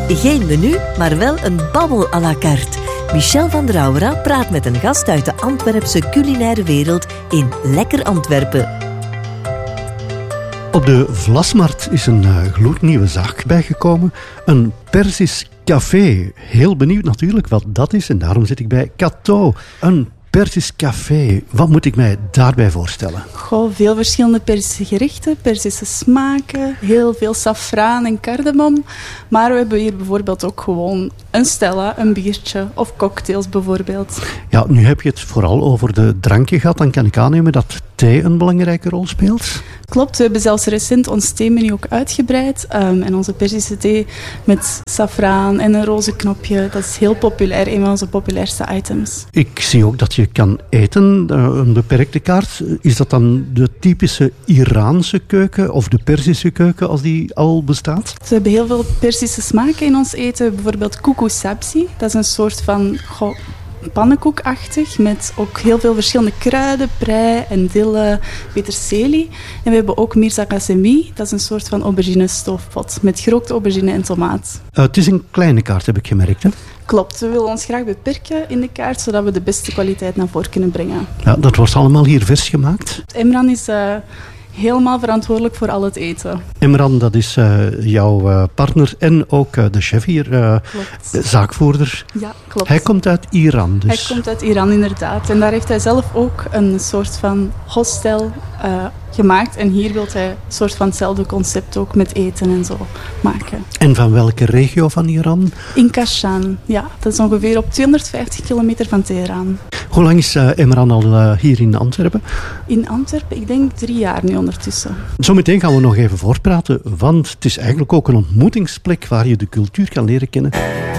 Geen menu, maar wel een babbel à la carte. Michel van der Auwera praat met een gast uit de Antwerpse culinaire wereld in Lekker Antwerpen. Op de Vlasmarkt is een gloednieuwe zaak bijgekomen. Een Persisch café. Heel benieuwd natuurlijk wat dat is. En daarom zit ik bij Cateau. Een Persisch café. Wat moet ik mij daarbij voorstellen? Veel verschillende Persische gerechten, Persische smaken, heel veel saffraan en cardamom. Maar we hebben hier bijvoorbeeld ook gewoon een stella, een biertje of cocktails bijvoorbeeld. Ja, nu heb je het vooral over de drankje gehad. Dan kan ik aannemen dat thee een belangrijke rol speelt. Klopt, we hebben zelfs recent ons theemenu ook uitgebreid. En onze Persische thee met saffraan en een roze knopje, dat is heel populair, een van onze populairste items. Ik zie ook dat je kan eten, een beperkte kaart. Is dat dan de typische Iraanse keuken of de Persische keuken als die al bestaat? We hebben heel veel Persische smaken in ons eten. Bijvoorbeeld kuku sabzi, dat is een soort van pannenkoekachtig met ook heel veel verschillende kruiden, prei en dille, peterselie. En we hebben ook mirza kasemi, dat is een soort van aubergine stoofpot met gerookte aubergine en tomaat. Het is een kleine kaart, heb ik gemerkt, hè? Klopt, we willen ons graag beperken in de kaart, zodat we de beste kwaliteit naar voren kunnen brengen. Ja, dat wordt allemaal hier vers gemaakt. Emran is helemaal verantwoordelijk voor al het eten. Emran, dat is jouw partner en ook de chef hier, zaakvoerder. Ja, klopt. Hij komt uit Iran. Dus. Hij komt uit Iran, inderdaad. En daar heeft hij zelf ook een soort van hostel gemaakt. En hier wil hij een soort van hetzelfde concept ook met eten en zo maken. En van welke regio van Iran? In Kashan, ja. Dat is ongeveer op 250 kilometer van Teheran. Hoe lang is Emran al hier in Antwerpen? In Antwerpen, ik denk 3 jaar nu ondertussen. Zometeen gaan we nog even voortpraten, want het is eigenlijk ook een ontmoetingsplek waar je de cultuur kan leren kennen.